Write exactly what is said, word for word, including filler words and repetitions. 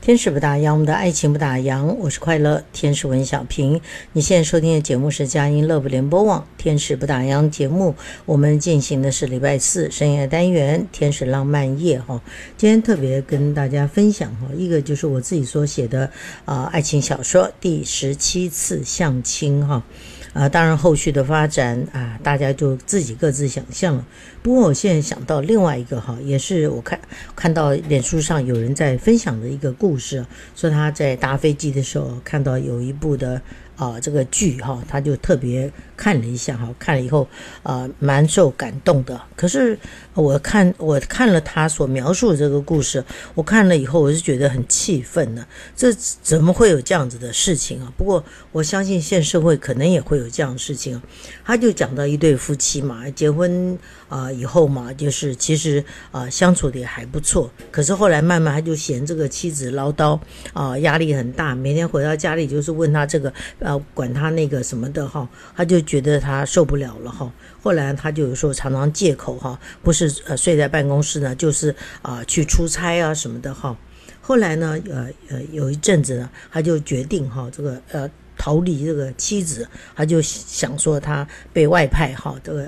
天使不打烊，我们的爱情不打烊。我是快乐天使文小平。你现在收听的节目是佳音乐不联播网天使不打烊节目。我们进行的是礼拜四深夜单元天使浪漫夜哈。今天特别跟大家分享哈，一个就是我自己所写的啊、呃、爱情小说第十七次相亲哈。啊，当然后续的发展啊，大家就自己各自想象了。不过我现在想到另外一个哈，也是我看看到脸书上有人在分享的一个故事，说他在搭飞机的时候看到有一部的啊这个剧哈，他就特别看了一下哈，看了以后啊蛮受感动的。可是我看我看了他所描述的这个故事，我看了以后我是觉得很气愤呢，这怎么会有这样子的事情啊？不过我相信现社会可能也会有这样的事情啊。他就讲到一对夫妻嘛，结婚啊、呃、以后嘛，就是其实啊、呃、相处的也还不错，可是后来慢慢他就嫌这个妻子唠叨啊、呃，压力很大，每天回到家里就是问他这个呃管他那个什么的哈，他就觉得他受不了了哈。后来他就有时候常常借口哈，不是呃睡在办公室呢，就是啊、呃、去出差啊什么的哈。后来呢，呃呃有一阵子呢，他就决定哈这个呃。逃离这个妻子，他就想说他被外派哈，这个